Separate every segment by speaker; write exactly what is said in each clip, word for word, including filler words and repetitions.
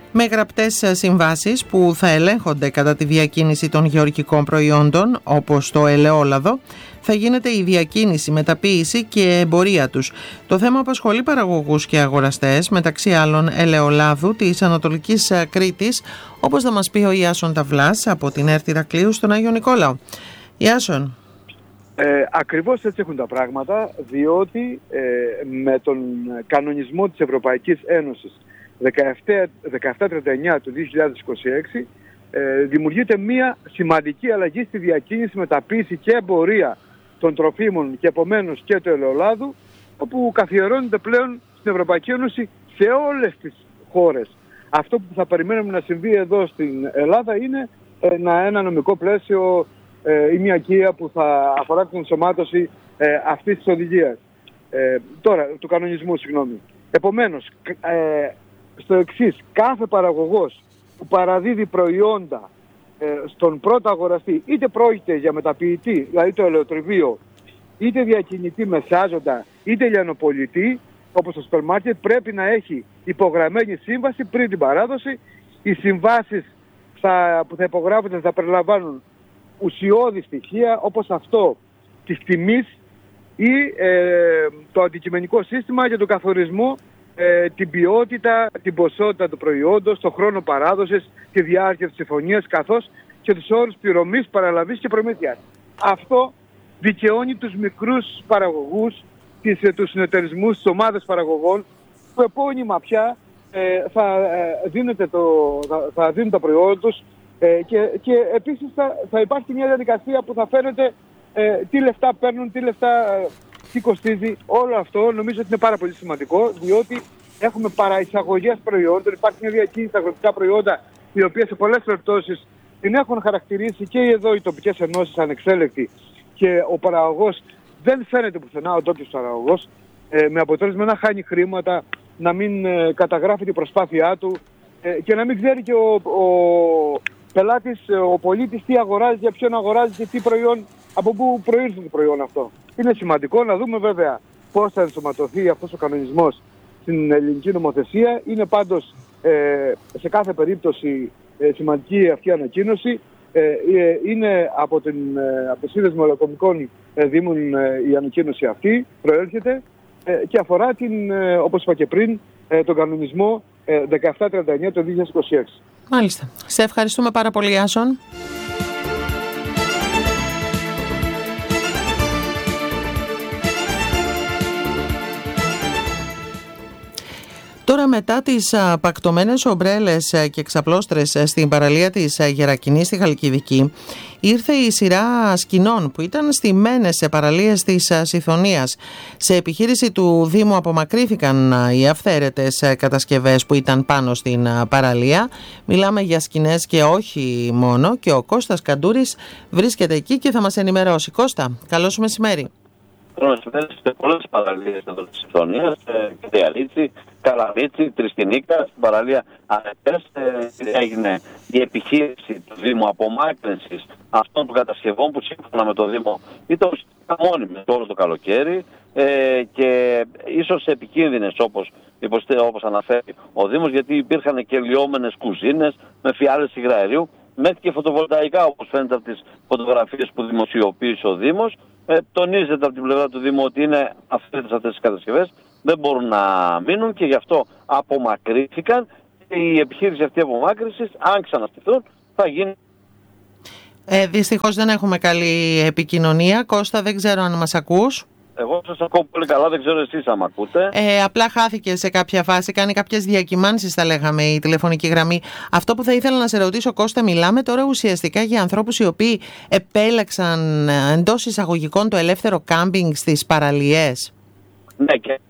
Speaker 1: με γραπτές συμβάσεις που θα ελέγχονται κατά τη διακίνηση των γεωργικών προϊόντων, όπως το ελαιόλαδο, θα γίνεται η διακίνηση, μεταποίηση και εμπορία τους. Το θέμα απασχολεί παραγωγούς και αγοραστές, μεταξύ άλλων ελαιολάδου της Ανατολικής Κρήτης, όπως θα μας πει ο Ιάσον Ταυλάς από την ΕΡΤ Ηρακλείου στον Άγιο Νικόλαο. Ιάσον.
Speaker 2: Ε, ακριβώς έτσι έχουν τα πράγματα, διότι ε, με τον κανονισμό της Ευρωπαϊκής Ένωσης δεκαεπτά τριάντα εννιά του δύο χιλιάδες είκοσι έξι ε, δημιουργείται μια σημαντική αλλαγή στη διακίνηση, μεταποίηση και εμπορία των τροφίμων και επομένως και του ελαιολάδου, όπου καθιερώνεται πλέον στην Ευρωπαϊκή Ένωση σε όλες τις χώρες. Αυτό που θα περιμένουμε να συμβεί εδώ στην Ελλάδα είναι ένα, ένα νομικό πλαίσιο ε, ή μια οικία που θα αφορά την ενσωμάτωση ε, αυτής της οδηγίας. Ε, τώρα, του κανονισμού, συγγνώμη. Επομένως, ε, στο εξής, κάθε παραγωγός που παραδίδει προϊόντα ε, στον πρώτο αγοραστή, είτε πρόκειται για μεταποιητή, δηλαδή το ελαιοτριβείο, είτε διακινητή μεσάζοντα, είτε λιανοπολιτή, όπως το σούπερ μάρκετ, πρέπει να έχει υπογραμμένη σύμβαση πριν την παράδοση. Οι συμβάσεις θα, που θα υπογράφονται θα περιλαμβάνουν ουσιώδη στοιχεία, όπως αυτό της τιμής ή ε, το αντικειμενικό σύστημα για τον καθορισμό, ε, την ποιότητα, την ποσότητα του προϊόντος, το χρόνο παράδοσης, τη διάρκεια της συμφωνίας, καθώς και τους όρους πληρωμής, παραλαβής και προμήθειας. Αυτό δικαιώνει τους μικρούς παραγωγούς, τις, τους συνεταιρισμούς, τις ομάδες παραγωγών, που επώνυμα πια ε, θα, ε, δίνεται το, θα, θα δίνουν τα προϊόντα τους ε, και, και επίσης θα, θα υπάρχει μια διαδικασία που θα φαίνεται ε, τι λεφτά παίρνουν, τι λεφτά, ε, τι κοστίζει. Όλο αυτό νομίζω ότι είναι πάρα πολύ σημαντικό, διότι έχουμε παραεισαγωγές προϊόντων, υπάρχει μια διακίνηση αγροτικά προϊόντα, οι οποίες σε πολλές περιπτώσεις την έχουν χαρακτηρίσει και εδώ οι τοπικές ενώσεις ανεξέλεκτοι, και ο παραγωγός δεν φαίνεται πουθενά, ο ντόπιος παραγωγός, ε, με αποτέλεσμα να χάνει χρήματα, να μην ε, καταγράφει την προσπάθειά του ε, και να μην ξέρει και ο, ο πελάτης, ο πολίτης τι αγοράζει, για ποιον αγοράζει και τι προϊόν, από πού προήρθε το προϊόν αυτό. Είναι σημαντικό να δούμε βέβαια πώς θα ενσωματωθεί αυτός ο κανονισμός στην ελληνική νομοθεσία. Είναι πάντως ε, σε κάθε περίπτωση ε, σημαντική αυτή η ανακοίνωση. Ε, είναι από, την, από το Σύνδεσμο Ελαιοκομικών Δήμων η ανακοίνωση αυτή, προέρχεται ε, και αφορά την, ε, όπως είπα και πριν, ε, τον κανονισμό ε, δεκαεπτά τριάντα εννιά το δύο χιλιάδες είκοσι έξι.
Speaker 1: Μάλιστα. Σε ευχαριστούμε πάρα πολύ, Άσον. Τώρα, μετά τις πακτωμένες ομπρέλες και ξαπλώστρες στην παραλία της Γερακινής στη Χαλκιδική, ήρθε η σειρά σκηνών που ήταν στημένες σε παραλίες της Σιθωνίας. Σε επιχείρηση του Δήμου απομακρύθηκαν οι αυθαίρετες κατασκευές που ήταν πάνω στην παραλία. Μιλάμε για σκηνές και όχι μόνο, και ο Κώστας Καντούρης βρίσκεται εκεί και θα μας ενημερώσει. Κώστα, καλώς μεσημέρι.
Speaker 3: Σε πολλές παραλίες εδώ της Σιθωνίας, Κριαλίτσι, Καλαμίτσι, Τριστινίκα, στην παραλία Αρετές, έγινε η επιχείρηση του Δήμου απομάκρυνσης αυτών των κατασκευών που σύμφωνα με το Δήμο ήταν μόνιμες όλο το καλοκαίρι ε, και ίσως επικίνδυνες όπως, όπως αναφέρει ο Δήμος, γιατί υπήρχαν και λιώμενες κουζίνες με φιάλες υγραερίου, μέχρι και φωτοβολταϊκά, όπως φαίνεται από τις φωτογραφίες που δημοσιοποίησε ο Δήμος. Ε, τονίζεται από την πλευρά του Δήμου ότι είναι αυθαίρετες αυτές τις κατασκευές, δεν μπορούν να μείνουν και γι' αυτό απομακρύθηκαν. Η επιχείρηση αυτή απομάκρυνσης, αν ξαναστηθούν, θα γίνει.
Speaker 1: Ε, δυστυχώς δεν έχουμε καλή επικοινωνία. Κώστα, δεν ξέρω αν μας ακούς.
Speaker 3: Εγώ σας ακούω πολύ καλά, δεν ξέρω εσείς αν με ακούτε.
Speaker 1: Ε, απλά χάθηκε σε κάποια φάση, κάνει κάποιες διακυμάνσεις, θα λέγαμε, η τηλεφωνική γραμμή. Αυτό που θα ήθελα να σε ρωτήσω, Κώστα, μιλάμε τώρα ουσιαστικά για ανθρώπους οι οποίοι επέλεξαν εντός εισαγωγικών το ελεύθερο κάμπινγκ στις παραλίες.
Speaker 3: Ναι, και...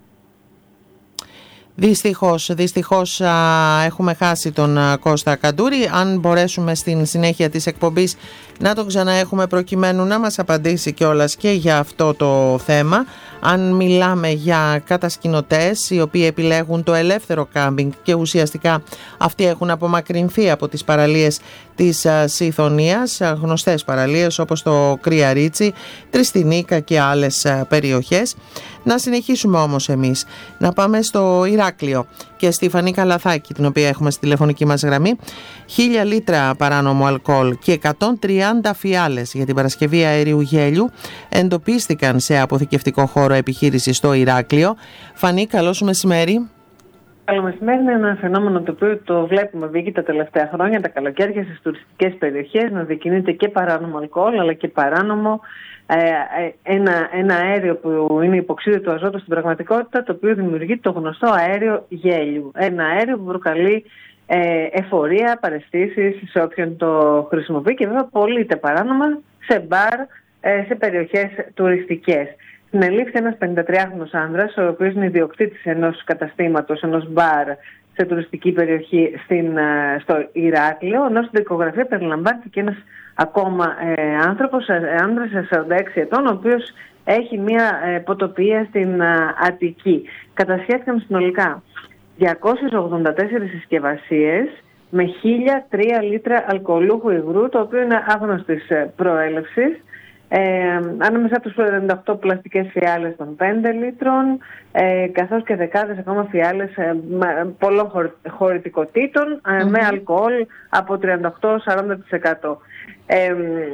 Speaker 1: Δυστυχώς, δυστυχώς α, έχουμε χάσει τον α, Κώστα Καντούρη. Αν μπορέσουμε στην συνέχεια της εκπομπής να τον ξαναέχουμε προκειμένου να μας απαντήσει κιόλας και για αυτό το θέμα. αν μιλάμε για κατασκηνωτές οι οποίοι επιλέγουν το ελεύθερο κάμπινγκ και ουσιαστικά αυτοί έχουν απομακρυνθεί από τις παραλίες της Σιθωνίας, γνωστές παραλίες όπως το Κρυαρίτσι, Τριστινίκα και άλλες περιοχές. Να συνεχίσουμε όμως εμείς, να πάμε στο Ηράκλειο και στη Φανή Καλαθάκη, την οποία έχουμε στη τηλεφωνική μας γραμμή. Χίλια λίτρα παράνομο αλκοόλ και εκατόν τριάντα φιάλες για την παρασκευή αερίου γέλιου εντοπίστηκαν σε αποθηκευτικό χώρο επιχείρησης στο Ηράκλειο. Φανή, καλό σου μεσημέρι.
Speaker 4: Καλό μεσημέρι. Είναι ένα φαινόμενο το οποίο το βλέπουμε βγήκε τα τελευταία χρόνια, τα καλοκαίρια στις τουριστικές περιοχές, να διακινείται και παράνομο αλκοόλ αλλά και παράνομο ε, ένα, ένα αέριο που είναι υποξίδιο του αζότου στην πραγματικότητα, το οποίο δημιουργεί το γνωστό αέριο γέλιου. Ένα αέριο που προκαλεί ε, εφορία, παραισθήσεις σε όποιον το χρησιμοποιεί και βέβαια πωλείται παράνομα σε μπαρ, ε, σε περιοχές τουριστικές. Συνελήφθη ένας πενηντατριάχρονος άνδρας, ο οποίος είναι ιδιοκτήτης ενός καταστήματος, ενός μπαρ σε τουριστική περιοχή στην, στο Ηράκλειο, ενώ στην δικογραφία περιλαμβάνεται και ένας ακόμα ε, άνθρωπος, ε, άνδρας σαράντα έξι ετών, ο οποίος έχει μια ε, ποτοπία στην ε, Αττική. Κατασχέθηκαν συνολικά διακόσιες ογδόντα τέσσερις συσκευασίες με χίλια τρία λίτρα αλκοολούχου υγρού, το οποίο είναι άγνωστης ε, προέλευσης. Ε, ανάμεσα τους ενενήντα οκτώ πλαστικές φιάλες των πέντε λίτρων, ε, καθώς και δεκάδες ακόμα φιάλες ε, με, πολλών χωρι, χωρητικοτήτων ε, mm-hmm. με αλκοόλ από τριάντα οκτώ με σαράντα τοις εκατό. Ε,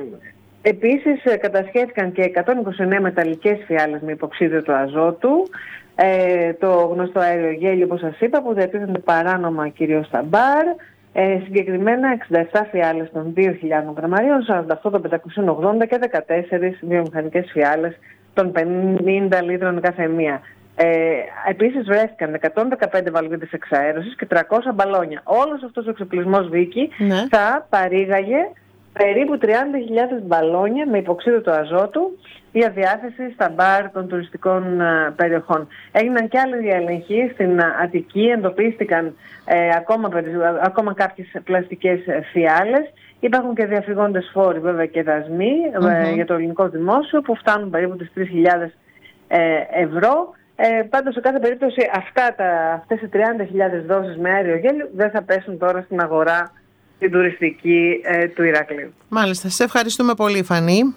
Speaker 4: επίσης ε, κατασχέθηκαν και εκατόν είκοσι εννέα μεταλλικές φιάλες με υποξίδιο του αζότου, ε, το γνωστό αέριο γέλιο όπως σας είπα, που διατίθενται παράνομα κυρίως στα μπαρ. Ε, συγκεκριμένα εξήντα επτά φιάλες των δύο χιλιάδων γραμμαρίων, σαράντα οκτώ των πεντακόσιων ογδόντα και δεκατέσσερις βιομηχανικές φιάλες των πενήντα λίτρων κάθε μία. Ε, επίσης βρέθηκαν εκατόν δεκαπέντε βαλβίδες εξαέρωσης και τριακόσια μπαλόνια. Όλος αυτός ο εξοπλισμός, Βίκη, ναι. θα παρήγαγε περίπου τριάντα χιλιάδες μπαλόνια με υποξίδιο του αζότου για διάθεση στα μπαρ των τουριστικών uh, περιοχών. Έγιναν και άλλοι έλεγχοι στην uh, Αττική, εντοπίστηκαν ε, ακόμα, ακόμα κάποιες πλαστικές φιάλες. Υπάρχουν και διαφυγόντες φόροι βέβαια και δασμοί mm-hmm. ε, για το ελληνικό δημόσιο που φτάνουν περίπου τις τρεις χιλιάδες ε, ευρώ. Ε, πάντως σε κάθε περίπτωση αυτά τα, αυτές οι τριάντα χιλιάδες δόσεις με αέριο γέλιο δεν θα πέσουν τώρα στην αγορά την τουριστική ε, του Ηρακλείου.
Speaker 1: Μάλιστα. Σε ευχαριστούμε πολύ, Φανή.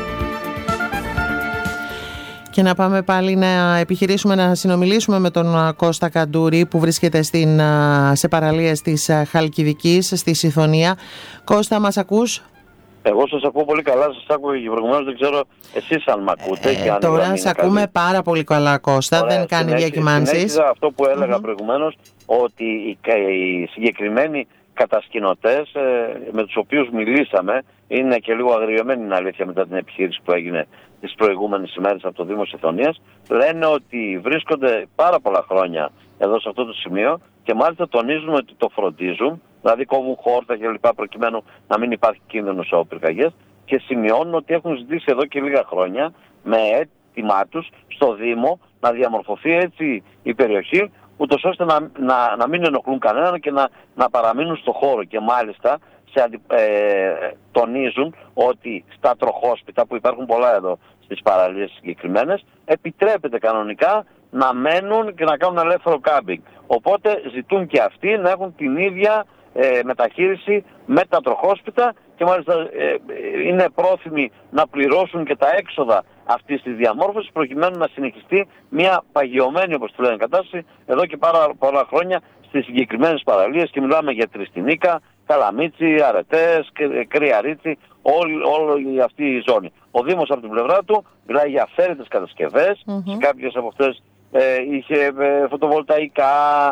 Speaker 1: Και να πάμε πάλι να επιχειρήσουμε να συνομιλήσουμε με τον Κώστα Καντούρη που βρίσκεται στην, σε παραλίες της Χαλκιδικής, στη Σιθωνία. Κώστα, μας ακούς?
Speaker 3: Εγώ σας ακούω πολύ καλά, σας άκουγα και προηγουμένως, δεν ξέρω εσείς αν μ' ακούτε.
Speaker 1: Ε,
Speaker 3: και αν
Speaker 1: τώρα σας ακούμε καλή. Πάρα πολύ καλά, Κώστα. Ωραία, δεν κάνει διακυμάνσεις.
Speaker 3: Αυτό που έλεγα mm-hmm. προηγουμένως, ότι οι, οι συγκεκριμένοι κατασκηνωτές ε, με τους οποίους μιλήσαμε, είναι και λίγο αγριεμένη είναι αλήθεια μετά την επιχείρηση που έγινε τις προηγούμενες ημέρες από το Δήμο Σιθωνίας, λένε ότι βρίσκονται πάρα πολλά χρόνια εδώ σε αυτό το σημείο και μάλιστα τονίζουν ότι το φροντίζουν, δηλαδή κόβουν χόρτα και λοιπά προκειμένου να μην υπάρχει κίνδυνος από πυρκαγιές, και σημειώνουν ότι έχουν ζητήσει εδώ και λίγα χρόνια με αίτημά τους στο Δήμο να διαμορφωθεί έτσι η περιοχή, ούτως ώστε να, να, να μην ενοχλούν κανέναν και να, να παραμείνουν στο χώρο. Και μάλιστα σε αντι, ε, τονίζουν ότι στα τροχόσπιτα που υπάρχουν πολλά εδώ στις παραλίες συγκεκριμένες, επιτρέπεται κανονικά να μένουν και να κάνουν ελεύθερο κάμπινγκ. Οπότε ζητούν και αυτοί να έχουν την ίδια ε, μεταχείριση με τα τροχόσπιτα και μάλιστα ε, είναι πρόθυμοι να πληρώσουν και τα έξοδα αυτής της διαμόρφωσης προκειμένου να συνεχιστεί μια παγιωμένη, όπως τη λένε, κατάσταση εδώ και πάρα πολλά χρόνια στις συγκεκριμένες παραλίες, και μιλάμε για Τριστινίκα, Καλαμίτσι, Αρετές, Κρυαρίτσι, όλη, όλη αυτή η ζώνη. Ο Δήμος από την πλευρά του μιλάει για αυθαίρετες κατασκευές, mm-hmm. σε κάποιες από αυτές ε, είχε ε, φωτοβολταϊκά,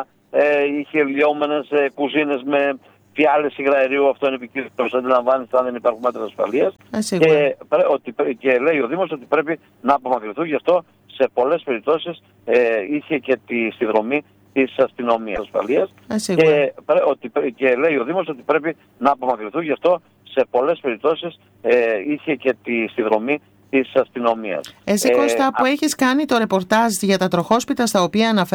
Speaker 3: ε, είχε λιώμενες ε, κουζίνες με φιάλες υγραερίου, αυτό είναι επικίνδυνο, αντιλαμβάνεστε, αν δεν υπάρχουν μέτρα ασφαλείας. Και, και λέει ο Δήμος ότι πρέπει να απομακρυνθούν, γι' αυτό σε πολλές περιπτώσεις ε, είχε και τη συνδρομή της αστυνομίας ασφαλείας. Και, και λέει ο Δήμος ότι πρέπει να απομακρυνθούν, γι' αυτό σε πολλές περιπτώσεις ε, είχε και τη συνδρομή της αστυνομίας.
Speaker 1: Εσύ, Κώστα, ε, που α... έχεις κάνει το ρεπορτάζ για τα τροχόσπιτα στα οποία αναφέρει